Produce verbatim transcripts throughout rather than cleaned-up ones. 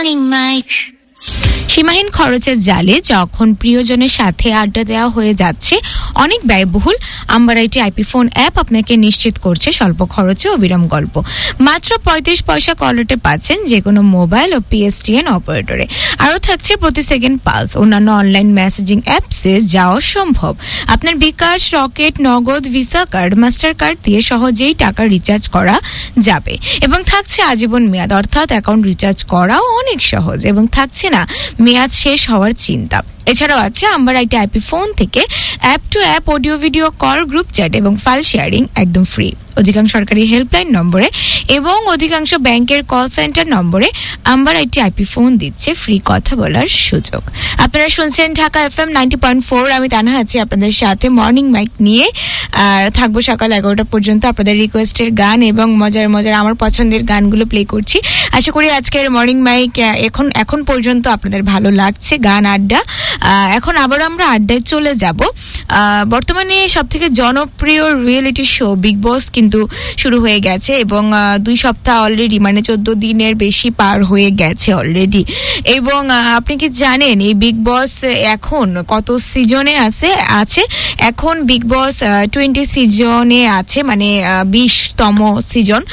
Morning Mike. সীমাহীন খরচের জালে যখন প্রিয়জনের সাথে আড্ডা দেওয়া হয়ে যাচ্ছে অনেক ব্যয়বহুল, আম্বারাইটি আইপি ফোন অ্যাপ আপনাকে নিশ্চিত করছে স্বল্প খরচে অবিরাম গল্প। মাত্র পঁয়ত্রিশ পয়সা কলরেটে পাচ্ছেন যে কোনো মোবাইল ও পিএসটিএন অপারেটরে। আরও থাকছে প্রতি সেকেন্ড পালস। অন্যান্য অনলাইন মেসেজিং অ্যাপসে যাওয়া সম্ভব। আপনার বিকাশ, রকেট, নগদ, ভিসা কার্ড, মাস্টার কার্ড দিয়ে সহজেই টাকা রিচার্জ করা যাবে এবং থাকছে আজীবন মেয়াদ, অর্থাৎ অ্যাকাউন্ট রিচার্জ করাও অনেক সহজ এবং থাকছে না মেয়াদ শেষ হওয়ার চিন্তা। এছাড়াও আছে আম্বারাইটি আইপি ফোন থেকে app two app audio video call, group chat এবং ফাইল শেয়ারিং একদম ফ্রি। অধিকাংশ সরকারি হেল্পলাইন নম্বরে এবং অধিকাংশ ব্যাংকের কল সেন্টার নম্বরে আম্বারাইটি আইপি ফোন দিচ্ছে ফ্রি কথা বলার সুযোগ। আপনারা শুনছেন Dhaka FM ninety point four. আমি তানহা আছি আপনাদের সাথে মর্নিং মাইক নিয়ে, আর থাকবো সকাল এগারোটা পর্যন্ত। আপনাদের রিকোয়েস্টের গান এবং মজার মজার আমার পছন্দের গানগুলো প্লে করছি। আশা করি আজকের মর্নিং মাইক এখন এখন পর্যন্ত আপনাদের ভালো লাগছে। গান আড্ডা, এখন আবার আমরা আড্ডায় চলে যাব। বর্তমানে সব থেকে জনপ্রিয় রিয়েলিটি শো বিগ বস কিন্তু শুরু হয়ে গেছে এবং দুই সপ্তাহ অলরেডি, মানে চোদ্দ দিনের বেশি পার হয়ে গেছে অলরেডি। এবং আপনি কি জানেন এই বিগ বস এখন কত সিজনে আছে আছে এখন বিগ বস টোয়েন্টি সিজনে আছে, মানে বিশতম সিজন।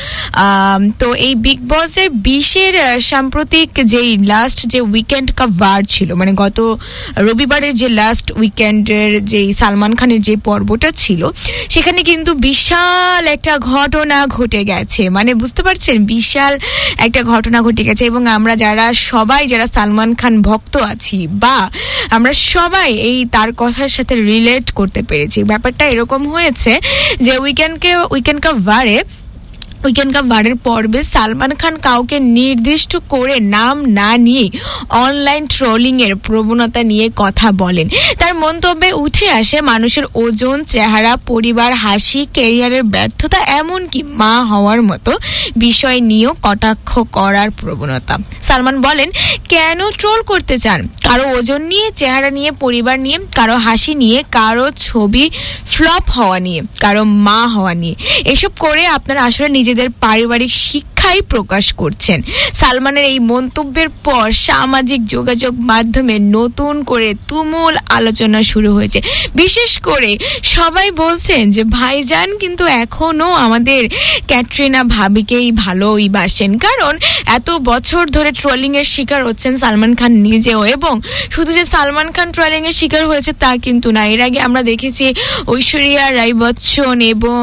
তো এই বিগ বসের বিশের সাম্প্রতিক যেই লাস্ট যে উইকেন্ড কভার ছিল, মানে গত রবিবারের যে লাস্ট উইকেন্ডের যে সালমান খানের যে পর্বটা ছিল, সেখানে কিন্তু বিশাল একটা ঘটনা ঘটে গেছে। মানে বুঝতে পারছেন, বিশাল একটা ঘটনা ঘটে গেছে এবং আমরা যারা সবাই যারা সালমান খান ভক্ত আছি বা আমরা সবাই এই তার কথার সাথে রিলেট করতে পেরেছি। ব্যাপারটা এরকম হয়েছে যে উইকেন্ডকে উইকেন্ড কভারে উইকেন্ড কভারের পর্বে সালমান খান কাউকে নির্দিষ্ট করে নাম না নিয়ে অনলাইন ট্রোলিং এর প্রবণতা নিয়ে কথা বলেন। তার মন্তব্যে উঠে আসে মানুষের ওজন, চেহারা, পরিবার, হাসি, ক্যারিয়ারের ব্যর্থতা, এমনকি মা হওয়ার মতো বিষয় নিয়েও কটাক্ষ করার প্রবণতা। সালমান বলেন, কেন ট্রোল করতে চান? কারো ওজন নিয়ে, চেহারা নিয়ে, পরিবার নিয়ে, কারো হাসি নিয়ে, কারো ছবি ফ্লপ হওয়া নিয়ে, কারো মা হওয়া নিয়ে। এসব করে আপনারা আসলে নিজেদের পারিবারিক শিক্ষাই প্রকাশ করছেন। সালমানের এই মন্তব্যের পর সামাজিক যোগাযোগ মাধ্যমে নতুন করে তুমুল আলোচনা শুরু হয়েছে। বিশেষ করে সবাই বলছেন যে ভাইজান কিন্তু এখনো আমাদের ক্যাটরিনা ভাবিকেই ভালোই বাসেন, কারণ এত বছর ধরে ট্রোলিং এর শিকার হচ্ছেন সালমান খান নিজেও। এবং শুধু যে সালমান খান ট্রোলিং এর শিকার হয়েছে তা কিন্তু না, এর আগে আমরা দেখেছি ঐশ্বরিয়া রায় বচ্চন এবং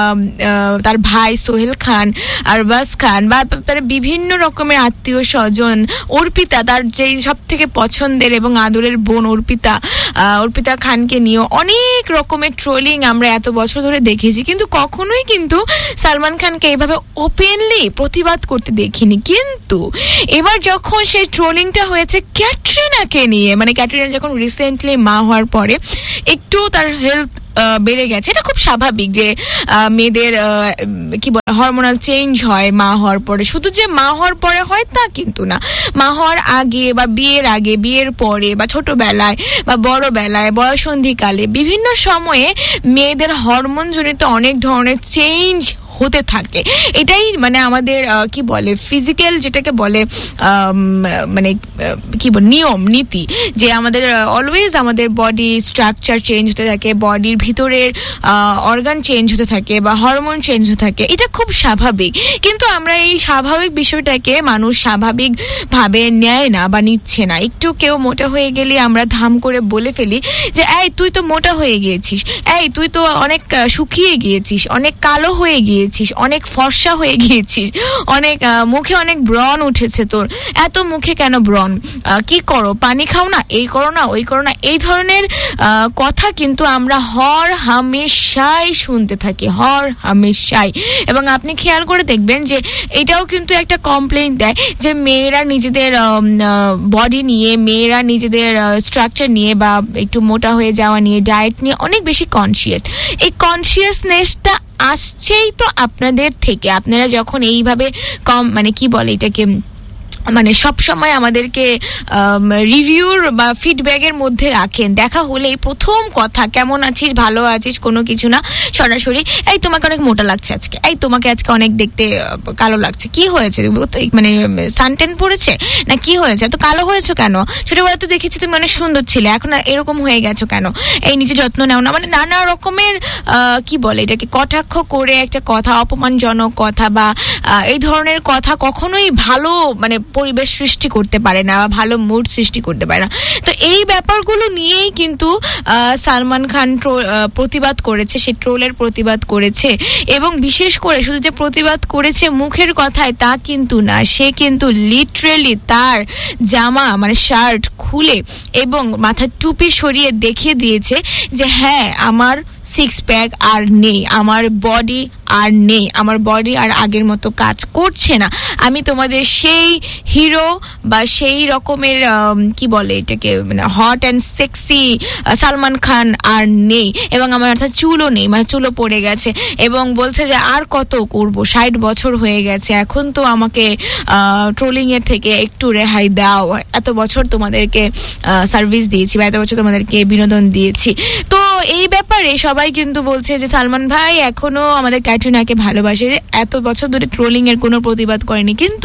তার ভাই সোহেল খান, আরবাজ খান বা তার বিভিন্ন রকমের আত্মীয় স্বজন, অর্পিতা, তার যে সব থেকে পছন্দের এবং আদরের বোন অর্পিতা অর্পিতা খানকে নিয়ে অনেক রকমের ট্রোলিং আমরা এত বছর ধরে দেখেছি, কিন্তু কখনোই কিন্তু সালমান খানকে এইভাবে ওপেনলি প্রতিবাদ করতে দেখিনি। কিন্তু এবার যখন সেই ট্রোলিংটা হয়েছে ক্যাটরিনাকে নিয়ে, মানে ক্যাটরিনা যখন রিসেন্টলি মা হওয়ার পরে একটু তার হেলথ বেড়ে গেছে, এটা খুব স্বাভাবিক যে মেয়েদের কি বলে হরমোনাল চেঞ্জ হয় মা হওয়ার পরে। শুধু যে মা হওয়ার পরে হয় তা কিন্তু না, মা হওয়ার আগে বা বিয়ের আগে, বিয়ের পরে বা ছোটবেলায় বা বড় বেলায়, বয়সন্ধিকালে বিভিন্ন সময়ে মেয়েদের হরমোন জনিত অনেক ধরনের চেঞ্জ হতে থাকে। এটাই মানে আমাদের কি বলে ফিজিক্যাল, যেটাকে বলে মানে কি বলে নিয়ম নীতি, যে আমাদের অলওয়েজ আমাদের বডি স্ট্রাকচার চেঞ্জ হতে থাকে, বডির ভিতরের অর্গান চেঞ্জ হতে থাকে বা হরমোন চেঞ্জ হতে থাকে। এটা খুব স্বাভাবিক, কিন্তু আমরা এই স্বাভাবিক বিষয়টাকে মানুষ স্বাভাবিক ভাবে নেয় না বা নিচ্ছে না। একটু কেউ মোটা হয়ে গেলে আমরা ধাম করে বলে ফেলি যে এই তুই তো মোটা হয়ে গিয়েছিস, এই তুই তো অনেক শুকিয়ে গিয়েছিস, অনেক কালো হয়ে গিয়েছিস, অনেক ফর্সা হয়ে গিয়েছিস, অনেক মুখে অনেক ব্রণ উঠেছে, তোর এত মুখে কেন ব্রণ, কি করো, পানি খাও না, এই করো না, ওই করো না। এই ধরনের কথা কিন্তু আমরা হর হামেশাই শুনতে থাকি, হর হামেশাই। এবং আপনি খেয়াল করে দেখবেন যে এটাও কিন্তু একটা কমপ্লেইন দেয় যে মেয়েরা নিজেদের বডি নিয়ে, মেয়েরা নিজেদের স্ট্রাকচার নিয়ে বা একটু মোটা হয়ে যাওয়া নিয়ে, ডায়েট নিয়ে অনেক বেশি কনসিয়াস। এই কনসিয়াসনেসটা আসছেই তো আপনাদের থেকে। আপনারা যখন এইভাবে কম মানে কি বলে এটাকে মানে সব সময় আমাদেরকে রিভিউর বা ফিডব্যাকের মধ্যে রাখেন। দেখা হলেই প্রথম কথা, কেমন আছিস, ভালো আছিস, কোনো কিছু না, সরাসরি এই তোমাকে অনেক মোটা লাগছে আজকে, এই তোমাকে আজকে অনেক দেখতে কালো লাগছে, কি হয়েছে, মানে সানটেন পড়েছে না কি হয়েছে, এত কালো হয়েছো কেন, ছোটবেলা তো দেখেছি তুমি অনেক সুন্দর ছিলে, এখন এরকম হয়ে গেছো কেন, এই নিজে যত্ন নেও না, মানে নানা রকমের কি বলে এটাকে কটাক্ষ করে একটা কথা, অপমানজনক কথা বা এই ধরনের কথা কখনোই ভালো মানে পরিবেশ সৃষ্টি করতে পারে না বা ভালো মুড সৃষ্টি করতে পারে না। তো এই ব্যাপারগুলো নিয়েই কিন্তু সালমান খান প্রতিবাদ করেছে, সে ট্রোলের প্রতিবাদ করেছে, এবং বিশেষ করে শুধু যে প্রতিবাদ করেছে মুখের কথায় তা কিন্তু না, সে কিন্তু লিটারেলি তার জামা মানে শার্ট খুলে এবং মাথার টুপি সরিয়ে দেখিয়ে দিয়েছে যে হ্যাঁ আমার সিক্স প্যাক আর নেই, আমার বডি আর নেই, আমার বডি আর আগের মতো কাজ করছে না, আমি তোমাদের সেই হিরো বা সেই রকমের কি বলে এটাকে মানে hot and sexy Salman Khan আর নেই, এবং আমার মাথায় চুলও নেই, মানে চুলও পড়ে গেছে, এবং বলছে যে আর কত করব, ষাট বছর হয়ে গেছে, এখন তো আমাকে ট্রোলিং এর থেকে একটু রেহাই দাও, এত বছর তোমাদেরকে সার্ভিস দিয়েছি বা এত বছর তোমাদেরকে বিনোদন দিয়েছি। তো এই ব্যাপারে সবাই কিন্তু বলছে যে সালমান ভাই এখনো আমাদের ক্যাটরিনাকে ভালোবাসে, এত বছর ধরে ট্রোলিং এর কোনো প্রতিবাদ করেনি, কিন্তু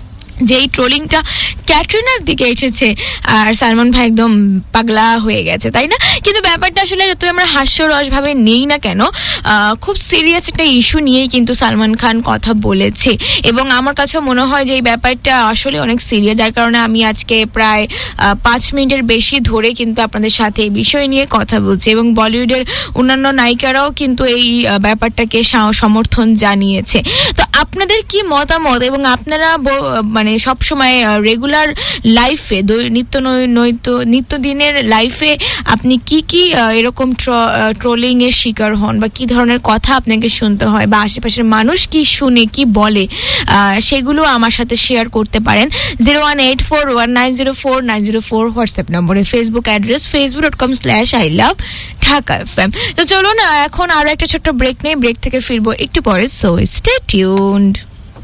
যেই ট্রোলিংটা ক্যাটরিনার দিকে এসেছে আর সালমান ভাই একদম পাগলা হয়ে গেছে, তাই না? কিন্তু ব্যাপারটা আসলে যত আমরা হাস্যরস ভাবে নেই না কেন, খুব সিরিয়াস একটা ইস্যু নিয়েই কিন্তু সালমান খান কথা বলেছে, এবং আমার কাছে মনে হয় যে এই ব্যাপারটা আসলে অনেক সিরিয়াস, যার কারণে আমি আজকে প্রায় পাঁচ মিনিটের বেশি ধরে কিন্তু আপনাদের সাথে এই বিষয় নিয়ে কথা বলছি, এবং বলিউডের অন্যান্য নায়িকারাও কিন্তু এই ব্যাপারটাকে সমর্থন জানিয়েছে। তো আপনাদের কি মতামত, এবং আপনারা মানে সবসময় রেগুলার লাইফে নিত্য নৈত্য নিত্যদিনের লাইফে আপনি কি কি এরকম ট্রোলিং এর শিকার হন, বা কি ধরনের কথা আপনাকে শুনতে হয়, বা আশেপাশের মানুষ কি শুনে কি বলে, সেগুলো আমার সাথে শেয়ার করতে পারেন। Zero one eight four one nine zero four nine zero four WhatsApp নম্বরে, Facebook address Facebook dot com slash I love Dhaka FM. তো চলুন এখন আরো একটা ছোট্ট ব্রেক নেই, ব্রেক থেকে ফিরবো একটু পরে, সো স্টে টিউনড।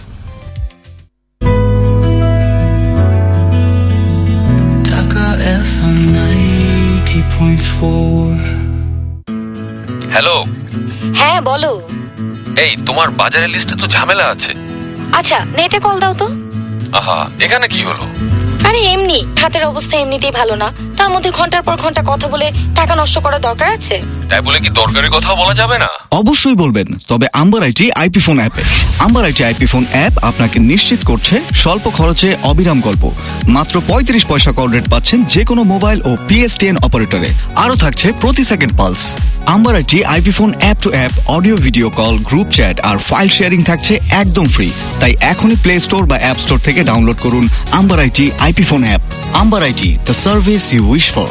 হ্যালো। হ্যাঁ বলো। এই তোমার বাজারের লিস্টে তো ঝামেলা আছে। আচ্ছা নেটে কল দাও তো। আহা, এখানে কি হলো? আরে এমনি, হাতের অবস্থা এমনিতেই ভালো না, তার মধ্যে ঘন্টার পর ঘন্টা কথা বলে টাকা নষ্ট করার দরকার আছে? তাই বলে কি দরকারি কথা বলা যাবে না? অবশ্যই বলবেন, তবে আম্বার আইটি আইপি ফোন অ্যাপে। Amber IT IP phone app আপনাকে নিশ্চিত করছে স্বল্প খরচে অবিরাম গল্প। মাত্র পঁয়ত্রিশ পয়সা কল রেট পাচ্ছেন যে কোনো মোবাইল ও পিএসটিএন অপারেটরে। আরো থাকছে প্রতি second pulse. Amber IT IP phone app two app audio video call, group chat R file sharing থাকছে একদম ফ্রি। তাই এখনই প্লে স্টোর বা অ্যাপ স্টোর থেকে ডাউনলোড করুন amber IT IP phone app. Amber IT, the service you wish for.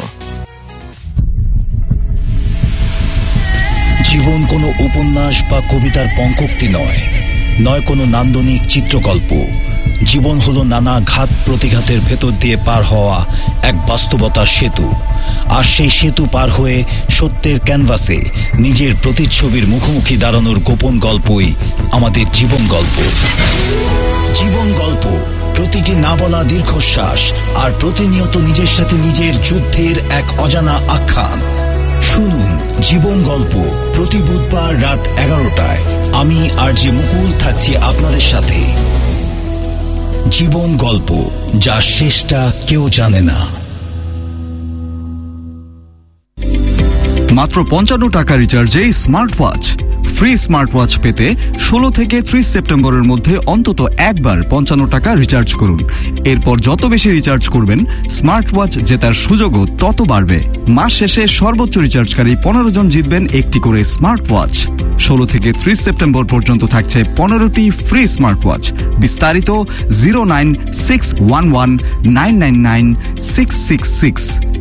জীবন কোনো উপন্যাস বা কবিতার পঙ্কোক্তি নয়, নয় কোনো নান্দনিক চিত্রকল্প। জীবন হলো নানা ঘাত প্রতিঘাতের ভেতর দিয়ে পার হওয়া এক বাস্তবতার সেতু, আর সেই সেতু পার হয়ে সত্যের ক্যানভাসে নিজের প্রতিচ্ছবির মুখোমুখি দাঁড়ানোর গোপন গল্পই আমাদের জীবন গল্প। জীবন গল্প, প্রতিটি না বলা দীর্ঘশ্বাস আর প্রতিনিয়ত নিজের সাথে নিজের যুদ্ধের এক অজানা আখ্যান। শুনুন জীবন গল্প প্রতি বুধবার রাত এগারোটায়। আমি আর যে মুকুল থাকছি আপনাদের সাথে। জীবন গল্প, যার শেষটা কেউ জানে না। মাত্র পঞ্চান্ন টাকা রিচার্জে smart watch. Free smart watch পেতে ষোলো থেকে ত্রিশ সেপ্টেম্বরের মধ্যে অন্তত একবার পঞ্চান্ন টাকা রিচার্জ করুন। এরপর যত বেশি রিচার্জ করবেন স্মার্ট ওয়াচ জেতার সুযোগও তত বাড়বে। মাস শেষে সর্বোচ্চ রিচার্জকারী পনেরো জন জিতবেন একটি করে স্মার্ট ওয়াচ। ষোলো থেকে ত্রিশ সেপ্টেম্বর পর্যন্ত থাকছে পনেরোটি ফ্রি স্মার্ট ওয়াচ। বিস্তারিত zero nine six one one nine nine nine six six six